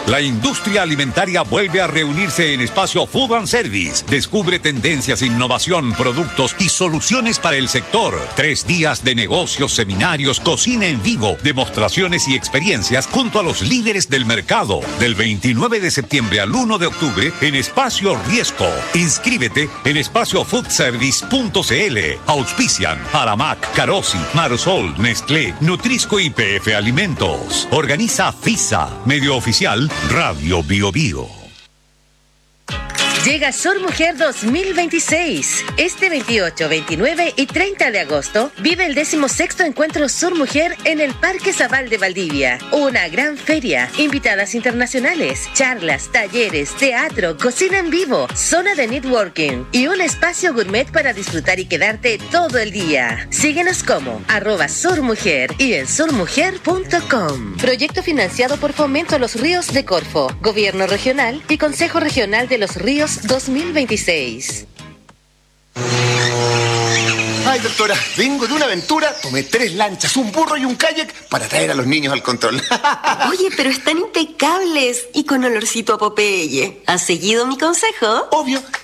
La industria alimentaria vuelve a reunirse en Espacio Food and Service. Descubre tendencias, innovación, productos y soluciones para el sector. 3 días de negocios, seminarios, cocina en vivo, demostraciones y experiencias junto a los líderes del mercado. Del 29 de septiembre al 1 de octubre en Espacio Riesco. Inscríbete en espaciofoodservice.cl. Auspician Aramac, Carosi, Marsol, Nestlé, Nutrisco y PF Alimentos. Organiza FISA, medio oficial Radio Bio Bio. Llega Sur Mujer 2026. Este 28, 29 y 30 de agosto vive el 16º Encuentro Sur Mujer en el Parque Zabal de Valdivia. Una gran feria, invitadas internacionales, charlas, talleres, teatro, cocina en vivo, zona de networking y un espacio gourmet para disfrutar y quedarte todo el día. Síguenos como @surmujer y en surmujer.com. Proyecto financiado por Fomento a los Ríos de Corfo, Gobierno Regional y Consejo Regional de los Ríos 2026. Ay, doctora, vengo de una aventura, tomé 3 lanchas, un burro y un kayak para traer a los niños al control. Oye, pero están impecables y con olorcito a Popeye. ¿Has seguido mi consejo? Obvio.